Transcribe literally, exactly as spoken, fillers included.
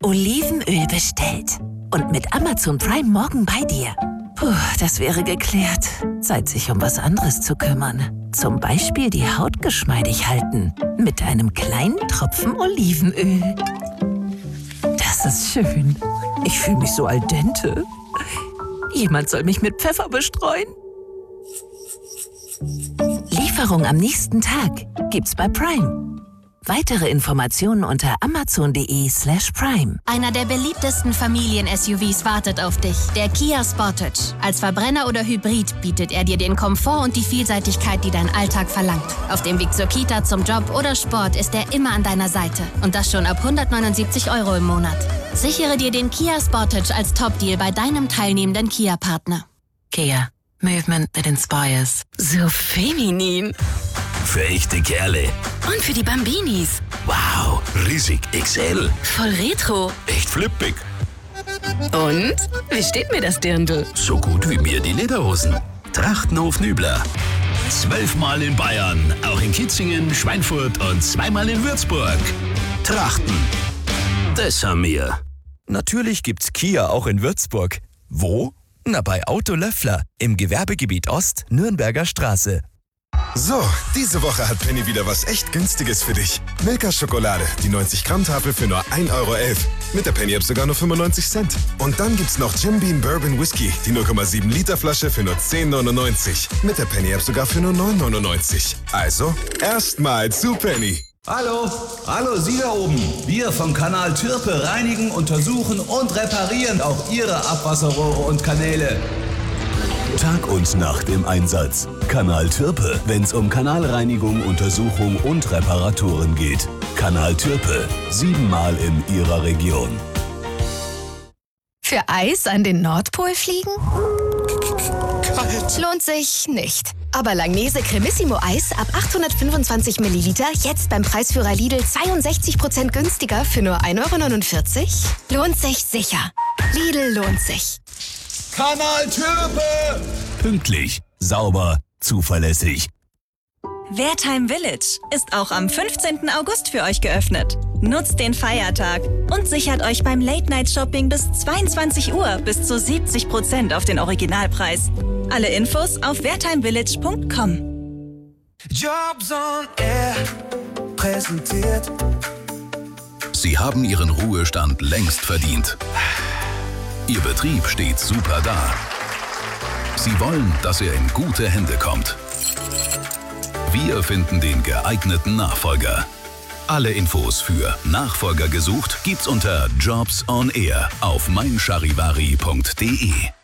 Olivenöl bestellt. Und mit Amazon Prime morgen bei dir. Puh, das wäre geklärt. Zeit, sich um was anderes zu kümmern. Zum Beispiel die Haut geschmeidig halten. Mit einem kleinen Tropfen Olivenöl. Das ist schön. Ich fühle mich so al dente. Jemand soll mich mit Pfeffer bestreuen. Lieferung am nächsten Tag gibt's bei Prime. Weitere Informationen unter amazon.de slash prime. Einer der beliebtesten Familien-S U Vs wartet auf dich, der Kia Sportage. Als Verbrenner oder Hybrid bietet er dir den Komfort und die Vielseitigkeit, die dein Alltag verlangt. Auf dem Weg zur Kita, zum Job oder Sport ist er immer an deiner Seite. Und das schon ab hundertneunundsiebzig Euro im Monat. Sichere dir den Kia Sportage als Top-Deal bei deinem teilnehmenden Kia-Partner. Kia. Movement that inspires. So feminin. Für echte Kerle. Und für die Bambinis. Wow, riesig X L. Voll retro. Echt flippig. Und? Wie steht mir das Dirndl? So gut wie mir die Lederhosen. Trachtenhof Nübler. Zwölfmal in Bayern, auch in Kitzingen, Schweinfurt und zweimal in Würzburg. Trachten. Das haben wir. Natürlich gibt's Kia auch in Würzburg. Wo? Na, bei Auto Löffler im Gewerbegebiet Ost, Nürnberger Straße. So, diese Woche hat Penny wieder was echt Günstiges für dich. Milka Schokolade, die neunzig Gramm Tafel für nur ein Euro elf. Mit der Penny-App sogar nur fünfundneunzig Cent. Und dann gibt's noch Jim Beam Bourbon Whisky, die null Komma sieben Liter Flasche für nur zehn neunundneunzig. Mit der Penny-App sogar für nur neun neunundneunzig. Also, erstmal zu Penny. Hallo, hallo Sie da oben. Wir vom Kanal Türpe reinigen, untersuchen und reparieren auch Ihre Abwasserrohre und Kanäle. Tag und Nacht im Einsatz. Kanal Türpe, wenn's um Kanalreinigung, Untersuchung und Reparaturen geht. Kanal Türpe, siebenmal in Ihrer Region. Für Eis an den Nordpol fliegen? Kalt. Lohnt sich nicht. Aber Langnese Cremissimo Eis ab achthundertfünfundzwanzig Milliliter jetzt beim Preisführer Lidl zweiundsechzig Prozent günstiger für nur ein Euro neunundvierzig? Lohnt sich sicher. Lidl lohnt sich. Kanal Türpe! Pünktlich, sauber, zuverlässig. Wertheim Village ist auch am fünfzehnten August für euch geöffnet. Nutzt den Feiertag und sichert euch beim Late-Night-Shopping bis zweiundzwanzig Uhr bis zu siebzig Prozent auf den Originalpreis. Alle Infos auf wertheim village punkt com. Jobs on Air präsentiert. Sie haben Ihren Ruhestand längst verdient. Ihr Betrieb steht super da. Sie wollen, dass er in gute Hände kommt. Wir finden den geeigneten Nachfolger. Alle Infos für Nachfolger gesucht gibt's unter Jobs on Air auf mein charivari punkt de.